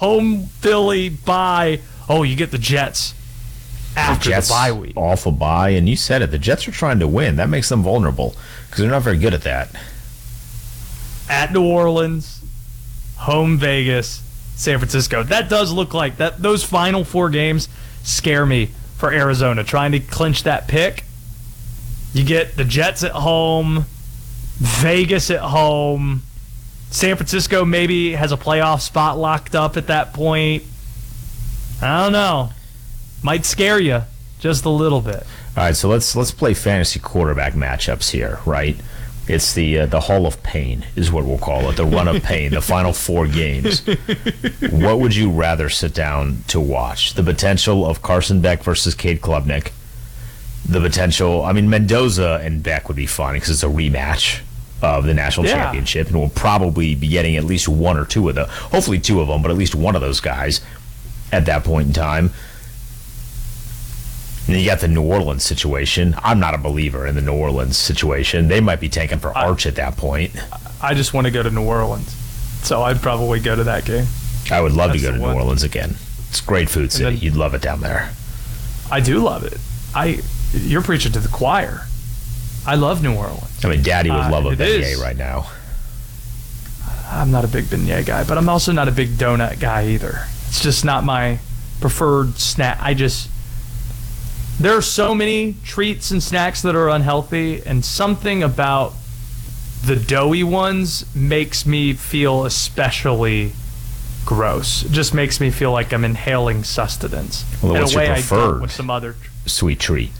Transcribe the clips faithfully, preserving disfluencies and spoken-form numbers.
home Philly bye. Oh, you get the Jets after the, Jets, the bye week. Awful bye, and you said it. The Jets are trying to win. That makes them vulnerable because they're not very good at that. At New Orleans, home Vegas, San Francisco. That does look like that. Those final four games scare me for Arizona. Trying to clinch that pick. You get the Jets at home, Vegas at home. San Francisco maybe has a playoff spot locked up at that point. I don't know. Might scare you just a little bit. All right, so let's let's play fantasy quarterback matchups here, right? It's the uh, the Hall of Pain is what we'll call it, the run of pain, the final four games. What would you rather sit down to watch? The potential of Carson Beck versus Cade Klubnik. The potential, I mean, Mendoza and Beck would be fun because it's a rematch of the national yeah. championship, and we'll probably be getting at least one or two of them, hopefully two of them, but at least one of those guys at that point in time. And then you got the New Orleans situation. I'm not a believer in the New Orleans situation. They might be tanking for I, Arch at that point. I just want to go to New Orleans, so I'd probably go to that game. I would love That's to go to one. New Orleans again. It's a great food city. Then, You'd love it down there. I do love it. I You're preaching to the choir. I love New Orleans. I mean, Daddy would uh, love a it beignet is. right now. I'm not a big beignet guy, but I'm also not a big donut guy either. It's just not my preferred snack. I just... There are so many treats and snacks that are unhealthy, and something about the doughy ones makes me feel especially gross. It just makes me feel like I'm inhaling sustenance. Well, in what's a way your I preferred don't with some other... sweet treat?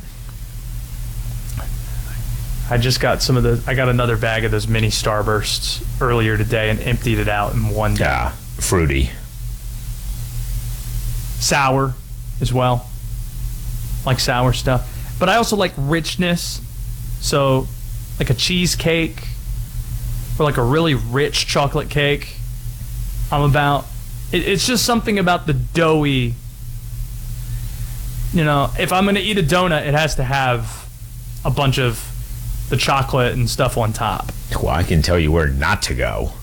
I just got some of the. I got another bag of those mini Starbursts earlier today and emptied it out in one day. Yeah, fruity. Sour as well. Like sour stuff. But I also like richness. So, like a cheesecake or like a really rich chocolate cake. I'm about. It, it's just something about the doughy. You know, if I'm going to eat a donut, it has to have a bunch of the chocolate and stuff on top. Well, I can tell you where not to go.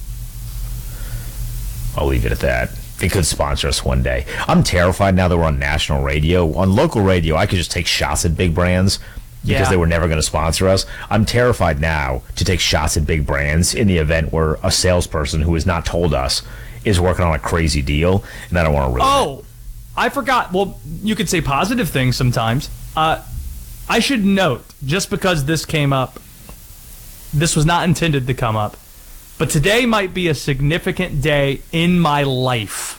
I'll leave it at that. They could sponsor us one day. I'm terrified now that we're on national radio. On local radio, I could just take shots at big brands because Yeah. they were never going to sponsor us. I'm terrified now to take shots at big brands in the event where a salesperson who has not told us is working on a crazy deal, and I don't want to ruin it. Oh, I forgot. Well, you could say positive things sometimes. Uh, I should note, just because this came up, this was not intended to come up, but today might be a significant day in my life.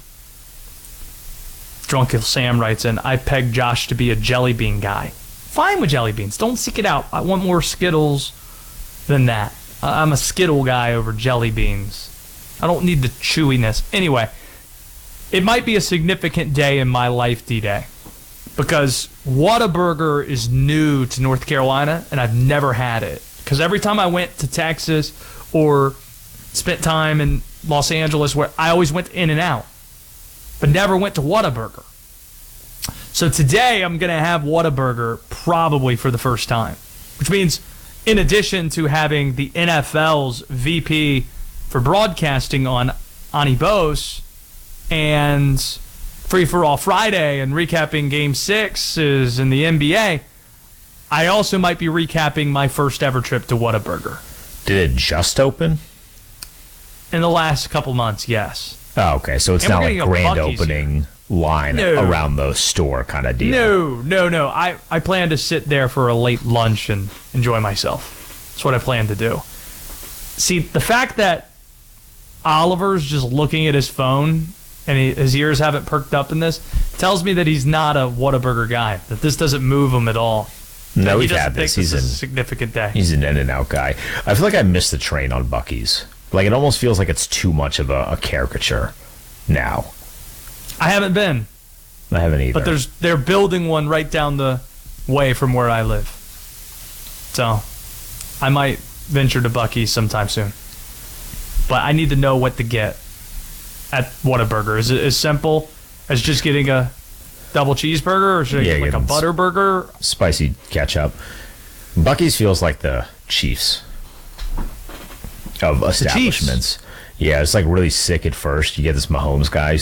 Drunken Sam writes in, I pegged Josh to be a jelly bean guy. Fine with jelly beans. Don't seek it out. I want more Skittles than that. I'm a Skittle guy over jelly beans. I don't need the chewiness. Anyway, it might be a significant day in my life, D-Day, because Whataburger is new to North Carolina, and I've never had it. Because every time I went to Texas or spent time in Los Angeles, where I always went in and out, but never went to Whataburger. So today I'm going to have Whataburger probably for the first time, which means in addition to having the N F L's V P for broadcasting on Ani Bose and Free for All Friday and recapping Game Sixes in the N B A, I also might be recapping my first ever trip to Whataburger. Did it just open? In the last couple months, yes. Oh, okay. So it's And not we're like getting a grand Buc-ee's opening line No. around the store kind of deal. No, no, no. I, I plan to sit there for a late lunch and enjoy myself. That's what I plan to do. See, the fact that Oliver's just looking at his phone and he, his ears haven't perked up in this tells me that he's not a Whataburger guy, that this doesn't move him at all. No, That he we've doesn't had think this. He's this is in- a significant day. He's an In-N-Out guy. I feel like I missed the train on Buc-ee's. Like, it almost feels like it's too much of a, a caricature now. I haven't been, I haven't either. but there's they're building one right down the way from where I live. So I might venture to Buc-ee's sometime soon. But I need to know what to get at Whataburger. Is it as simple as just getting a double cheeseburger, or should I Yeah, get like a getting butter burger? Spicy ketchup. Buc-ee's feels like the Chiefs of establishments. Yeah, it's like really sick at first. You get this Mahomes guy